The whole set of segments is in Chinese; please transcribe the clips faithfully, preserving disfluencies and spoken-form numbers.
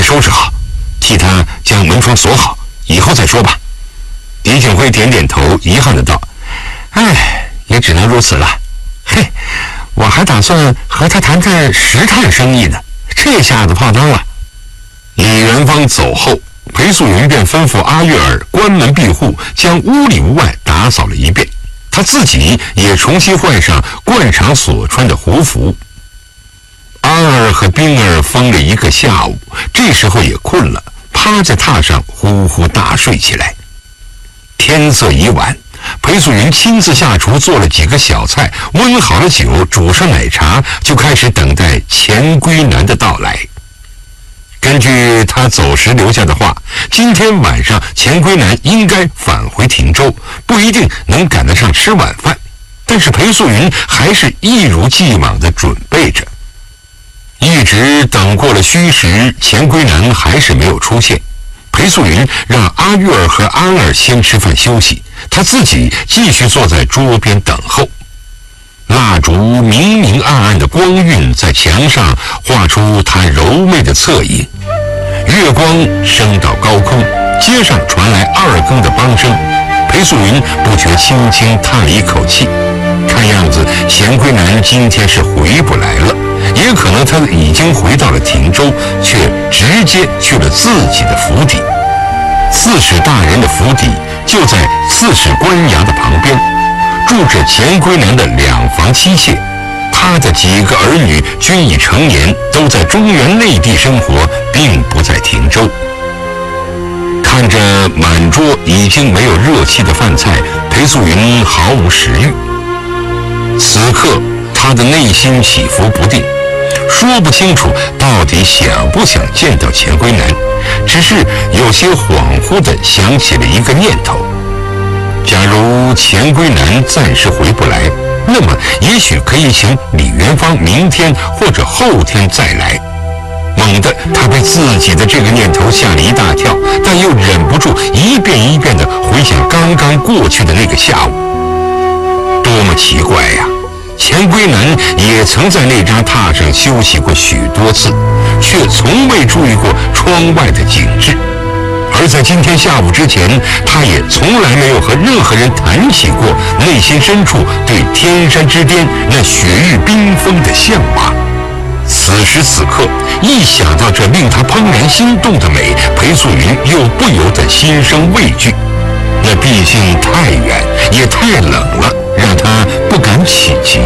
收拾好，替他将门窗锁好，以后再说吧。狄景辉点点头，遗憾的道：“哎，也只能如此了。嘿，我还打算和他谈谈石炭生意呢，这下子泡汤了。”李元芳走后，裴素云便吩咐阿月儿关门闭户，将屋里屋外打扫了一遍。他自己也重新换上惯常所穿的胡服。阿儿和冰儿疯了一个下午，这时候也困了，趴在榻上呼呼大睡起来。天色已晚，裴素云亲自下厨做了几个小菜，温好了酒，煮上奶茶，就开始等待钱归南的到来。根据他走时留下的话，今天晚上钱归南应该返回亭州，不一定能赶得上吃晚饭，但是裴素云还是一如既往地准备着。一直等过了戌时，钱归南还是没有出现。裴素云让阿月儿和安儿先吃饭休息，他自己继续坐在桌边等候。蜡烛明明暗暗的光晕在墙上画出他柔媚的侧影，月光升到高空，街上传来二更的梆声。裴素云不觉轻轻叹了一口气，看样子钱归南今天是回不来了，也可能他已经回到了亭州，却直接去了自己的府邸。刺史大人的府邸就在刺史官衙的旁边，住着钱归南的两房妻妾，他的几个儿女均已成年，都在中原内地生活，并不在亭州。看着满桌已经没有热气的饭菜，裴素云毫无食欲。此刻他的内心起伏不定，说不清楚到底想不想见到钱归南，只是有些恍惚地想起了一个念头：假如钱归南暂时回不来，那么也许可以请李元芳明天或者后天再来。猛地，他被自己的这个念头吓了一大跳，但又忍不住一遍一遍地回想刚刚过去的那个下午。多么奇怪呀！钱归南也曾在那张榻上休息过许多次，却从未注意过窗外的景致。而在今天下午之前，他也从来没有和任何人谈起过内心深处对天山之巅那雪域冰封的向往。此时此刻，一想到这令他怦然心动的美，裴素云又不由得心生畏惧。那毕竟太远，也太冷了，让他不敢企及。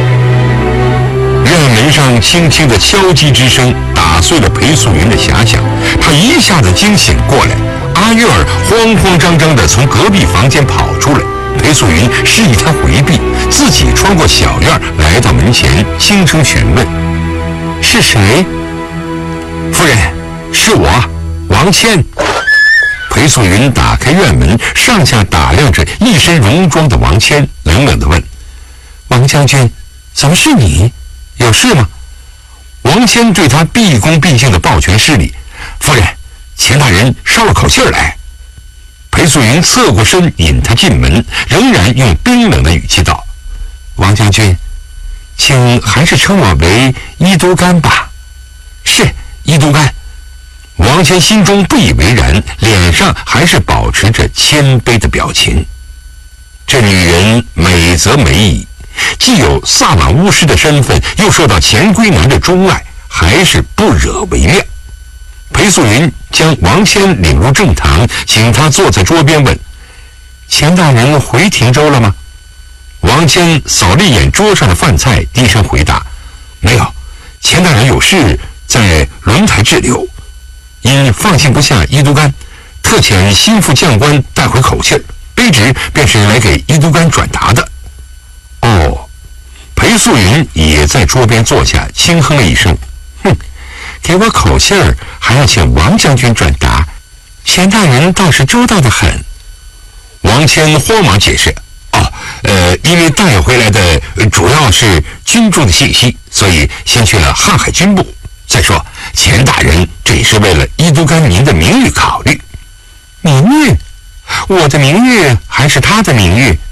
院门上轻轻的敲击之声打碎了裴素云的遐想，他一下子惊醒过来。阿月儿慌慌张张地从隔壁房间跑出来，裴素云示意他回避，自己穿过小院来到门前，轻声询问：“是谁？”“夫人，是我，王谦。”裴素云打开院门，上下打量着一身戎装的王谦，冷冷地问：“王将军，怎么是你？有事吗？”王谦对他毕恭毕敬地抱拳施礼：“夫人，钱大人捎了口信儿来。”裴素云侧过身引他进门，仍然用冰冷的语气道：“王将军，请还是称我为伊都干吧。”“是，伊都干。”王谦心中不以为然，脸上还是保持着谦卑的表情。这女人美则美矣，既有萨满巫师的身份，又受到钱归南的钟爱，还是不惹为妙。裴素云将王谦领入正堂，请他坐在桌边问：“钱大人回亭州了吗？”王谦扫了一眼桌上的饭菜，低声回答：“没有，钱大人有事在轮台滞留，因放心不下伊都干，特遣心腹将官带回口信，卑职便是来给伊都干转达的。”“哦。”裴素云也在桌边坐下，轻哼了一声：“哼，给我口信儿还要请王将军转达，钱大人倒是周到得很。”王谦慌忙解释：“哦，呃，因为带回来的主要是军中的信息，所以先去了瀚海军部。再说，钱大人这也是为了伊都干您的名誉考虑。”“名誉？我的名誉还是他的名誉？”